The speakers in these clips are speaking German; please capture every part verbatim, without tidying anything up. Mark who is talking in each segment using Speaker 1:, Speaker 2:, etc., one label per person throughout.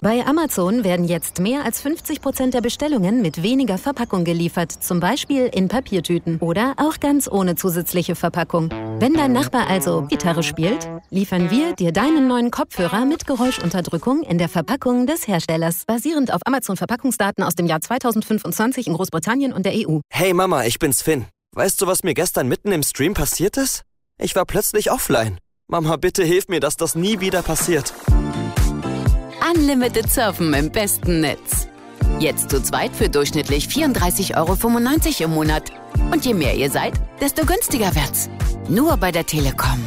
Speaker 1: Bei Amazon werden jetzt mehr als fünfzig Prozent der Bestellungen mit weniger Verpackung geliefert, zum Beispiel in Papiertüten oder auch ganz ohne zusätzliche Verpackung. Wenn dein Nachbar also Gitarre spielt, liefern wir dir deinen neuen Kopfhörer mit Geräuschunterdrückung in der Verpackung des Herstellers, basierend auf Amazon-Verpackungsdaten aus dem Jahr zweitausendfünfundzwanzig in Großbritannien und der E U.
Speaker 2: Hey Mama, ich bin's Finn. Weißt du, was mir gestern mitten im Stream passiert ist? Ich war plötzlich offline. Mama, bitte hilf mir, dass das nie wieder passiert.
Speaker 3: Unlimited Surfen im besten Netz. Jetzt zu zweit für durchschnittlich vierunddreißig Euro fünfundneunzig im Monat. Und je mehr ihr seid, desto günstiger wird's. Nur bei der Telekom.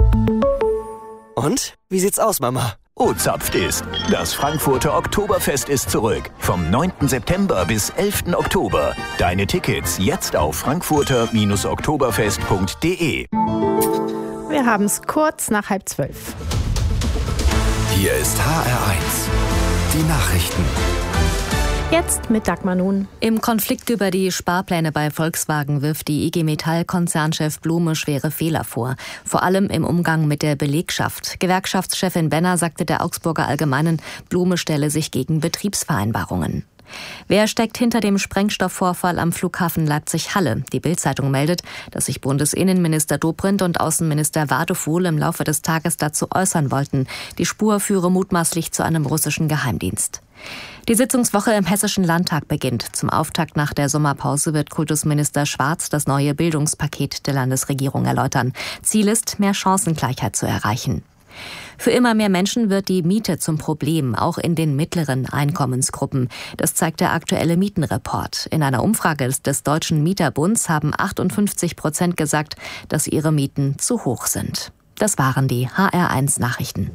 Speaker 2: Und? Wie sieht's aus, Mama?
Speaker 4: O-Zapft ist. Das Frankfurter Oktoberfest ist zurück. Vom neunten September bis elften Oktober. Deine Tickets jetzt auf frankfurter oktoberfest punkt de.
Speaker 5: Wir haben es kurz nach halb zwölf.
Speaker 6: Hier ist H R eins. Die Nachrichten.
Speaker 5: Jetzt mit Dagmar Nun.
Speaker 7: Im Konflikt über die Sparpläne bei Volkswagen wirft die I G Metall-Konzernchef Blume schwere Fehler vor. Vor allem im Umgang mit der Belegschaft. Gewerkschaftschefin Benner sagte der Augsburger Allgemeinen, Blume stelle sich gegen Betriebsvereinbarungen. Wer steckt hinter dem Sprengstoffvorfall am Flughafen Leipzig-Halle? Die Bild-Zeitung meldet, dass sich Bundesinnenminister Dobrindt und Außenminister Wadefuhl im Laufe des Tages dazu äußern wollten. Die Spur führe mutmaßlich zu einem russischen Geheimdienst. Die Sitzungswoche im Hessischen Landtag beginnt. Zum Auftakt nach der Sommerpause wird Kultusminister Schwarz das neue Bildungspaket der Landesregierung erläutern. Ziel ist, mehr Chancengleichheit zu erreichen. Für immer mehr Menschen wird die Miete zum Problem, auch in den mittleren Einkommensgruppen. Das zeigt der aktuelle Mietenreport. In einer Umfrage des Deutschen Mieterbunds haben achtundfünfzig Prozent gesagt, dass ihre Mieten zu hoch sind. Das waren die H R eins Nachrichten.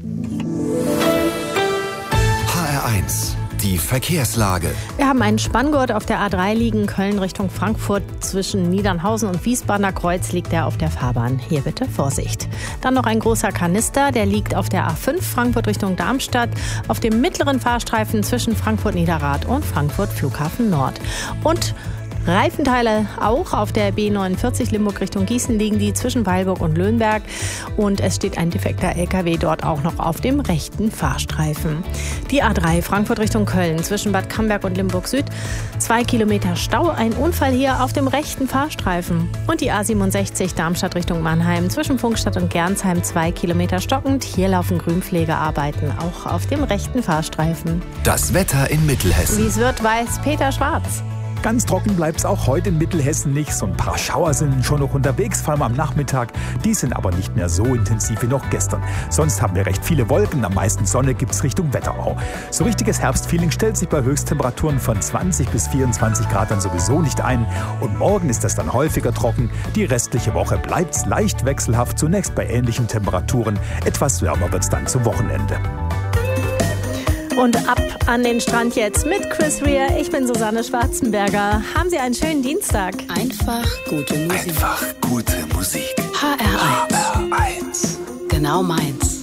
Speaker 6: H R eins. Die Verkehrslage.
Speaker 5: Wir haben einen Spanngurt auf der A drei liegen, Köln Richtung Frankfurt. Zwischen Niedernhausen und Wiesbadener Kreuz liegt er auf der Fahrbahn. Hier bitte Vorsicht. Dann noch ein großer Kanister, der liegt auf der A fünf Frankfurt Richtung Darmstadt, auf dem mittleren Fahrstreifen zwischen Frankfurt-Niederrad und Frankfurt Flughafen Nord. Und Reifenteile auch auf der B neunundvierzig Limburg Richtung Gießen liegen die zwischen Weilburg und Löhnberg und es steht ein defekter L K W dort auch noch auf dem rechten Fahrstreifen. Die A drei Frankfurt Richtung Köln zwischen Bad Camberg und Limburg Süd, zwei Kilometer Stau, ein Unfall hier auf dem rechten Fahrstreifen. Und die A siebenundsechzig Darmstadt Richtung Mannheim zwischen Funkstadt und Gernsheim, zwei Kilometer stockend. Hier laufen Grünpflegearbeiten auch auf dem rechten Fahrstreifen.
Speaker 6: Das Wetter in Mittelhessen.
Speaker 5: Wie es wird, weiß Peter Schwarz.
Speaker 8: Ganz trocken bleibt es auch heute in Mittelhessen nicht. So ein paar Schauer sind schon noch unterwegs, vor allem am Nachmittag. Die sind aber nicht mehr so intensiv wie noch gestern. Sonst haben wir recht viele Wolken, am meisten Sonne gibt es Richtung Wetterau. So richtiges Herbstfeeling stellt sich bei Höchsttemperaturen von zwanzig bis vierundzwanzig Grad dann sowieso nicht ein. Und morgen ist es dann häufiger trocken. Die restliche Woche bleibt es leicht wechselhaft, zunächst bei ähnlichen Temperaturen. Etwas wärmer wird es dann zum Wochenende.
Speaker 5: Und ab an den Strand jetzt mit Chris Rea. Ich bin Susanne Schwarzenberger. Haben Sie einen schönen Dienstag.
Speaker 3: Einfach gute Musik.
Speaker 6: Einfach gute Musik.
Speaker 3: H R eins.
Speaker 6: H R eins.
Speaker 3: Genau meins.